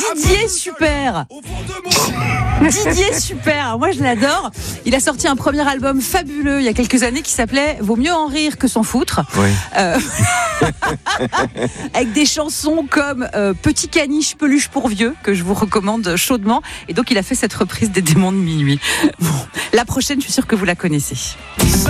Didier Super. Didier Super, moi je l'adore. Il a sorti un premier album fabuleux il y a quelques années qui s'appelait Vaut mieux en rire que s'en foutre. Oui. Avec des chansons comme Petit caniche peluche pour vieux, que je vous recommande chaudement. Et donc il a fait cette reprise des Démons de minuit. Bon, la prochaine, je suis sûre que vous la connaissez.